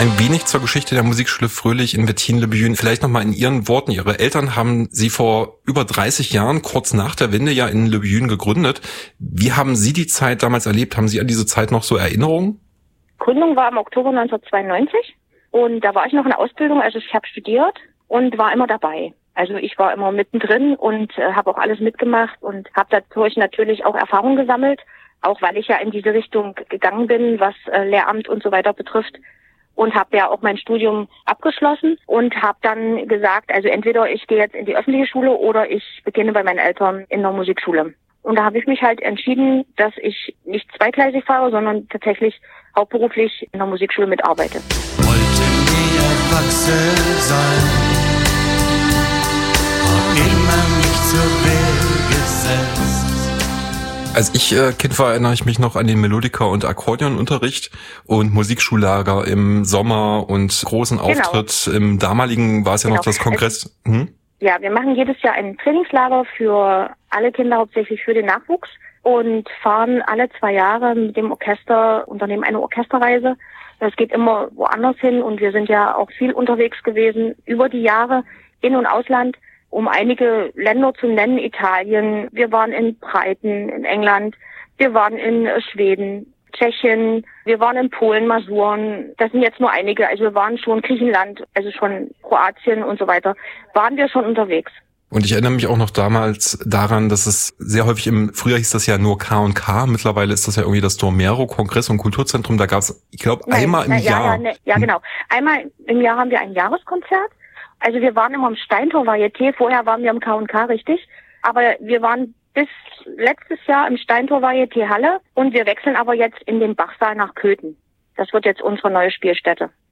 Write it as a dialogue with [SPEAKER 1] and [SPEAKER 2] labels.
[SPEAKER 1] Ein wenig zur Geschichte der Musikschule Fröhlich in Wettin-le-Buyün. Vielleicht nochmal in Ihren Worten. Ihre Eltern haben Sie vor über 30 Jahren, kurz nach der Wende, ja in Le Buyün gegründet. Wie haben Sie die Zeit damals erlebt? Haben Sie an diese Zeit noch so Erinnerungen?
[SPEAKER 2] Gründung war im Oktober 1992 und da war ich noch in der Ausbildung, also ich habe studiert und war immer dabei. Also ich war immer mittendrin und habe auch alles mitgemacht und habe dadurch natürlich auch Erfahrung gesammelt, auch weil ich ja in diese Richtung gegangen bin, was Lehramt und so weiter betrifft. Und habe ja auch mein Studium abgeschlossen und habe dann gesagt, also entweder ich gehe jetzt in die öffentliche Schule oder ich beginne bei meinen Eltern in der Musikschule. Und da habe ich mich halt entschieden, dass ich nicht zweigleisig fahre, sondern tatsächlich hauptberuflich in der Musikschule mitarbeite.
[SPEAKER 3] Wollte nie erwachsen sein, hab immer mich zur Wehr gesetzt.
[SPEAKER 1] Als ich Kind war, erinnere ich mich noch an den Melodiker- und Akkordeonunterricht und Musikschullager im Sommer und großen Auftritt. Im damaligen war es ja noch das Kongress.
[SPEAKER 2] Ja, wir machen jedes Jahr ein Trainingslager für alle Kinder, hauptsächlich für den Nachwuchs und fahren alle 2 Jahre mit dem Orchester, unternehmen eine Orchesterreise. Es geht immer woanders hin und wir sind ja auch viel unterwegs gewesen über die Jahre, In- und Ausland. Um einige Länder zu nennen, Italien, wir waren in Brighton, in England, wir waren in Schweden, Tschechien, wir waren in Polen, Masuren, das sind jetzt nur einige, also wir waren schon Griechenland, also schon Kroatien und so weiter, waren wir schon unterwegs.
[SPEAKER 1] Und ich erinnere mich auch noch damals daran, dass es sehr häufig früher hieß das ja nur K&K, mittlerweile ist das ja irgendwie das Dormero Kongress- und Kulturzentrum, da gab es, ich glaube, einmal im Jahr.
[SPEAKER 2] Ja, genau. Einmal im Jahr haben wir ein Jahreskonzert. Also wir waren immer im Steintor Varieté, vorher waren wir im K&K, richtig. Aber wir waren bis letztes Jahr im Steintor Varieté Halle und wir wechseln aber jetzt in den Bachsaal nach Köthen. Das wird jetzt unsere neue Spielstätte.